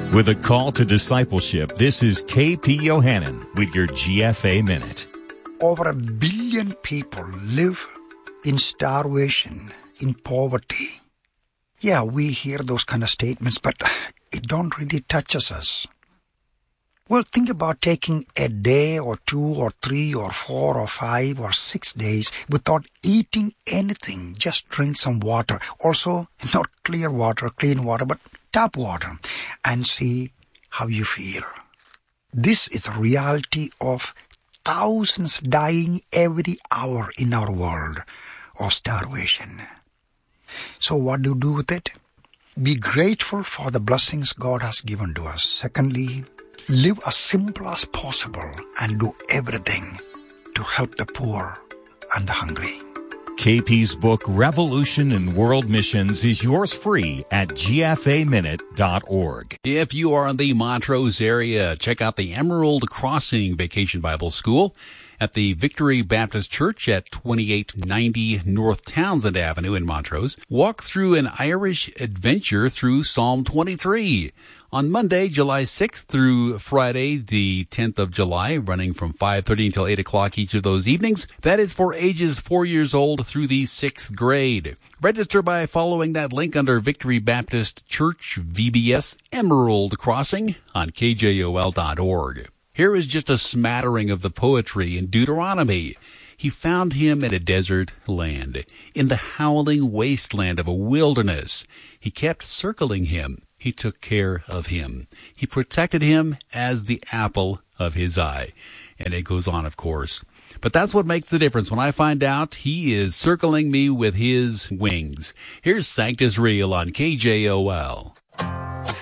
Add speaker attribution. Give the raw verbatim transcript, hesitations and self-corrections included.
Speaker 1: With a call to discipleship, this is K P Yohannan with your G F A Minute.
Speaker 2: Over a billion people live in starvation, in poverty. Yeah, we hear those kind of statements, but it don't really touches us. Well, think about taking a day or two or three or four or five or six days without eating anything. Just drink some water. Also, not clear water, clean water, but tap water, and see how you feel. This is the reality of thousands dying every hour in our world of starvation. So what do you do with it? Be grateful for the blessings God has given to us. Secondly, live as simple as possible and do everything to help the poor and the hungry.
Speaker 1: K P's book, Revolution in World Missions, is yours free at G F A minute dot org.
Speaker 3: If you are in the Montrose area, check out the Emerald Crossing Vacation Bible School at the Victory Baptist Church at twenty-eight ninety North Townsend Avenue in Montrose. Walk through an Irish adventure through Psalm twenty-three. On Monday, July sixth through Friday, the tenth of July, running from five thirty until eight o'clock each of those evenings. That is for ages four years old through the sixth grade. Register by following that link under Victory Baptist Church V B S Emerald Crossing on K J O L dot org. Here is just a smattering of the poetry in Deuteronomy. He found him in a desert land, in the howling wasteland of a wilderness. He kept circling him. He took care of him. He protected him as the apple of his eye. And it goes on, of course. But that's what makes the difference when I find out he is circling me with his wings. Here's Sanctus Real on K J O L.